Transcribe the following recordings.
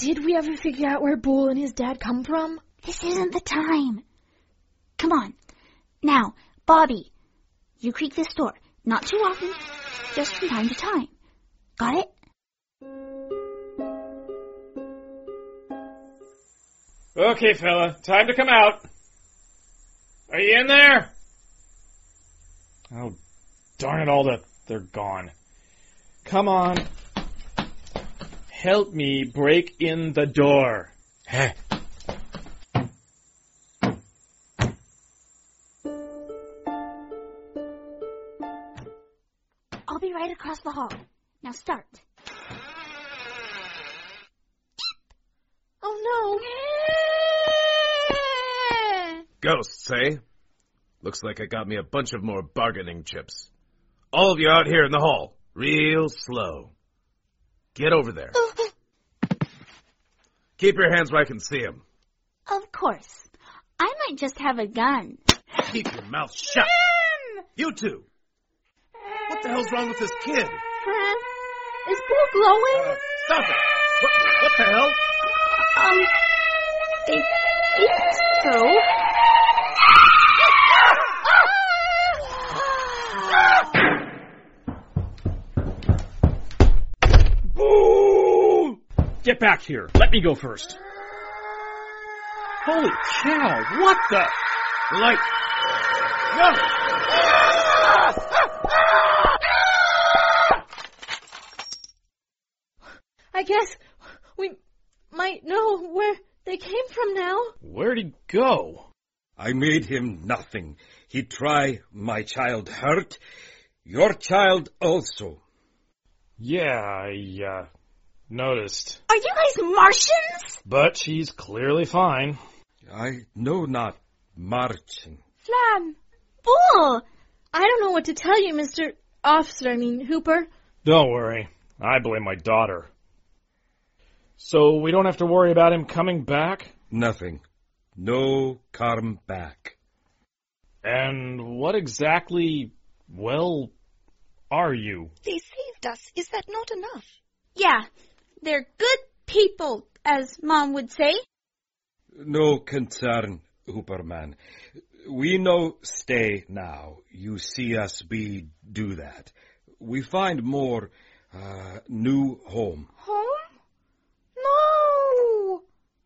Did we ever figure out where Bull and his dad come from? This isn't the time. Come on. Now, Bobby, you creak this door. Not too often, just from time to time. Got it? Okay, fella, time to come out. Are you in there? Oh, darn it all, they're gone. Come on. Help me break in the door. Heh. I'll be right across the hall. Now start. Oh, no. Ghosts, eh? Looks like I got me a bunch of more bargaining chips. All of you out here in the hall. Real slow. Get over there. Keep your hands where I can see them. Of course. I might just have a gun. Keep your mouth shut. You two. What the hell's wrong with this kid? Fran, is Bull glowing? Stop it. What the hell? I think so. Boo! Get back here. Let me go first. Holy cow, what the? Light. No! I guess we might know where they came from now. Where'd he go? I made him nothing. He try my child hurt. Your child also. Yeah, I noticed. Are you guys Martians? But she's clearly fine. I know not Martian. Flam. Bull. I don't know what to tell you, Mr. Officer, Hooper. Don't worry. I blame my daughter. So we don't have to worry about him coming back? Nothing. No come back. And what exactly, well, are you? They saved us. Is that not enough? Yeah, they're good people, as Mom would say. No concern, Hooperman. We no stay now. You see us be do that. We find more new home. Home? No!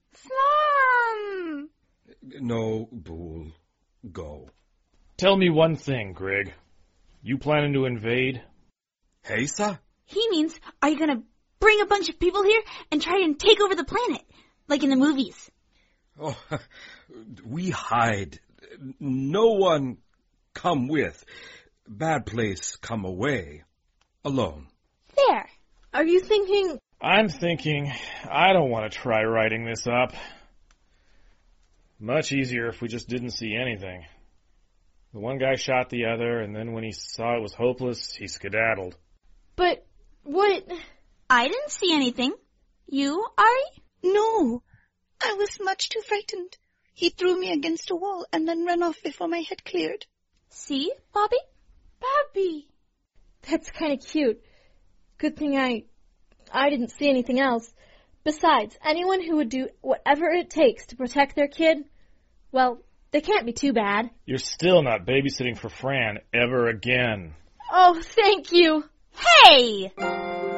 Flam! No, Bull. Go. Tell me one thing, Greg. You planning to invade? Hesa? He means, are you gonna bring a bunch of people here and try and take over the planet? Like in the movies? Oh, we hide. No one come with. Bad place come away. Alone. There. Are you thinking... I'm thinking I don't want to try writing this up. Much easier if we just didn't see anything. The one guy shot the other, and then when he saw it was hopeless, he skedaddled. But what... I didn't see anything. You, Ari? No. I was much too frightened. He threw me against a wall and then ran off before my head cleared. See, Bobby? Bobby! That's kind of cute. Good thing I didn't see anything else. Besides, anyone who would do whatever it takes to protect their kid, well, they can't be too bad. You're still not babysitting for Fran ever again. Oh, thank you. Hey!